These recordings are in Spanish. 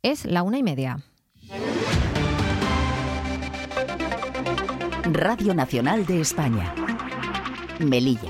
Es la 1:30. Radio Nacional de España. Melilla.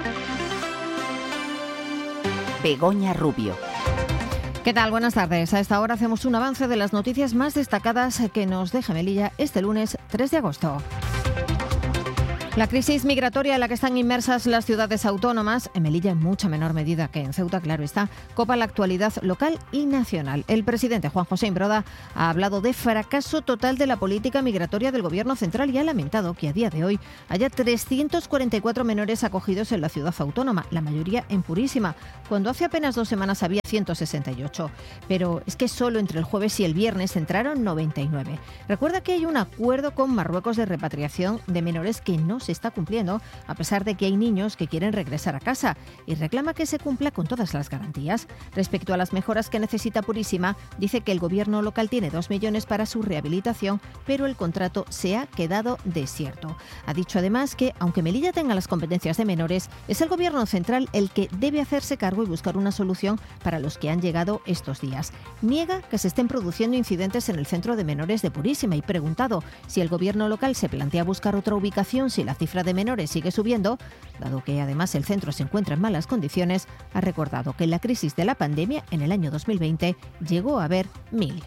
Begoña Rubio. ¿Qué tal? Buenas tardes. A esta hora hacemos un avance de las noticias más destacadas que nos deja Melilla este lunes 3 de agosto. La crisis migratoria en la que están inmersas las ciudades autónomas, en Melilla en mucha menor medida que en Ceuta, claro está, copa la actualidad local y nacional. El presidente Juan José Imbroda ha hablado de fracaso total de la política migratoria del Gobierno central y ha lamentado que a día de hoy haya 344 menores acogidos en la ciudad autónoma, la mayoría en Purísima, cuando hace apenas 2 semanas había 168. Pero es que solo entre el jueves y el viernes entraron 99. Recuerda que hay un acuerdo con Marruecos de repatriación de menores que no se está cumpliendo, a pesar de que hay niños que quieren regresar a casa, y reclama que se cumpla con todas las garantías. Respecto a las mejoras que necesita Purísima, dice que el gobierno local tiene 2 millones para su rehabilitación, pero el contrato se ha quedado desierto. Ha dicho además que, aunque Melilla tenga las competencias de menores, es el gobierno central el que debe hacerse cargo y buscar una solución para los que han llegado estos días. Niega que se estén produciendo incidentes en el centro de menores de Purísima y, preguntado si el gobierno local se plantea buscar otra ubicación si la cifra de menores sigue subiendo, dado que además el centro se encuentra en malas condiciones, ha recordado que en la crisis de la pandemia en el año 2020 llegó a haber 1.000.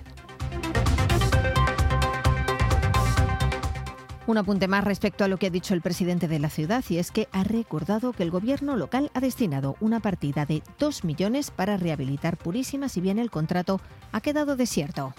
Un apunte más respecto a lo que ha dicho el presidente de la ciudad, y es que ha recordado que el gobierno local ha destinado una partida de 2 millones para rehabilitar Purísima, si bien el contrato ha quedado desierto.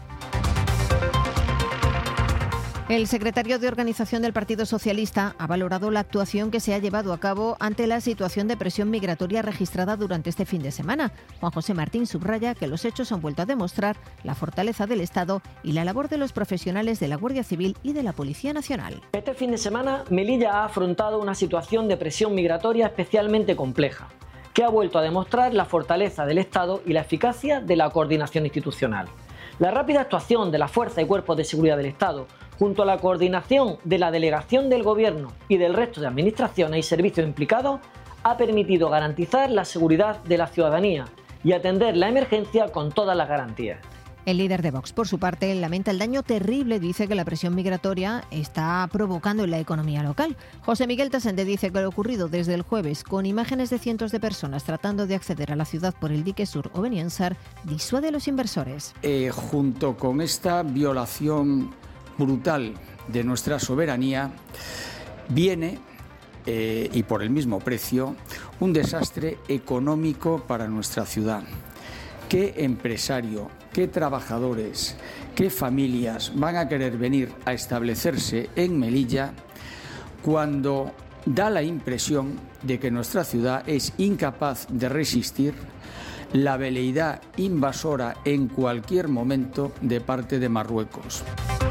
El secretario de Organización del Partido Socialista ha valorado la actuación que se ha llevado a cabo ante la situación de presión migratoria registrada durante este fin de semana. Juan José Martín subraya que los hechos han vuelto a demostrar la fortaleza del Estado y la labor de los profesionales de la Guardia Civil y de la Policía Nacional. Este fin de semana, Melilla ha afrontado una situación de presión migratoria especialmente compleja, que ha vuelto a demostrar la fortaleza del Estado y la eficacia de la coordinación institucional. La rápida actuación de la Fuerza y Cuerpos de Seguridad del Estado, junto a la coordinación de la delegación del Gobierno y del resto de administraciones y servicios implicados, ha permitido garantizar la seguridad de la ciudadanía y atender la emergencia con todas las garantías. El líder de Vox, por su parte, lamenta el daño terrible, dice, que la presión migratoria está provocando en la economía local. José Miguel Tasende dice que lo ocurrido desde el jueves, con imágenes de cientos de personas tratando de acceder a la ciudad por el dique sur o Beniansar, disuade a los inversores. Junto con esta violación brutal de nuestra soberanía, viene, y por el mismo precio, un desastre económico para nuestra ciudad. ¿Qué empresario, qué trabajadores, qué familias van a querer venir a establecerse en Melilla cuando da la impresión de que nuestra ciudad es incapaz de resistir la veleidad invasora en cualquier momento de parte de Marruecos?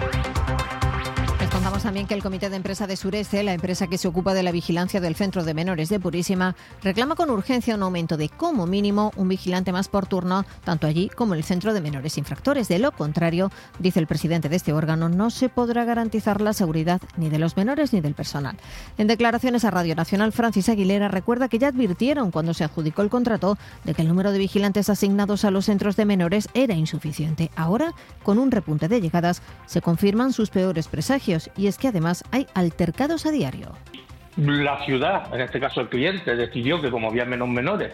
Contamos también que el Comité de Empresa de Sureste, la empresa que se ocupa de la vigilancia del Centro de Menores de Purísima, reclama con urgencia un aumento de, como mínimo, un vigilante más por turno, tanto allí como en el Centro de Menores Infractores. De lo contrario, dice el presidente de este órgano, no se podrá garantizar la seguridad ni de los menores ni del personal. En declaraciones a Radio Nacional, Francis Aguilera recuerda que ya advirtieron cuando se adjudicó el contrato de que el número de vigilantes asignados a los centros de menores era insuficiente. Ahora, con un repunte de llegadas, se confirman sus peores presagios. Y es que además hay altercados a diario. La ciudad, en este caso el cliente, decidió que como había menos menores,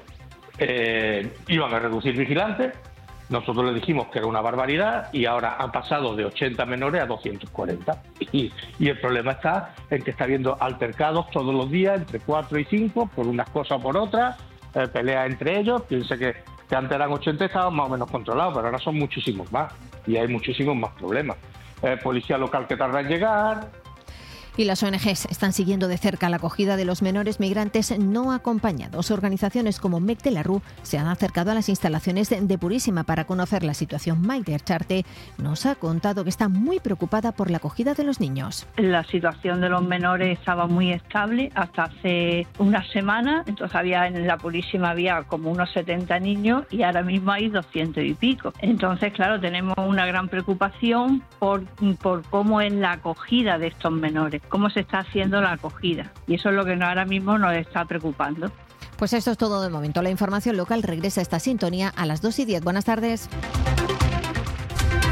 iban a reducir vigilantes. Nosotros le dijimos que era una barbaridad y ahora han pasado de 80 menores a 240. Y el problema está en que está habiendo altercados todos los días entre 4 y 5 por unas cosas o por otras, peleas entre ellos. Piense que antes eran 80 y estaban más o menos controlados, pero ahora son muchísimos más y hay muchísimos más problemas. Policía local que tarda en llegar. Y las ONGs están siguiendo de cerca la acogida de los menores migrantes no acompañados. Organizaciones como MEC de la RU se han acercado a las instalaciones de Purísima para conocer la situación. Maite Charte nos ha contado que está muy preocupada por la acogida de los niños. La situación de los menores estaba muy estable hasta hace una semana. Entonces en la Purísima había como unos 70 niños y ahora mismo hay 200 y pico. Entonces, claro, tenemos una gran preocupación por cómo es la acogida de estos menores, cómo se está haciendo la acogida. Y eso es lo que ahora mismo nos está preocupando. Pues esto es todo de momento. La información local regresa a esta sintonía a las 2:10. Buenas tardes.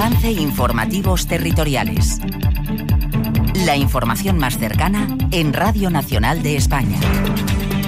Balance Informativos Territoriales. La información más cercana en Radio Nacional de España.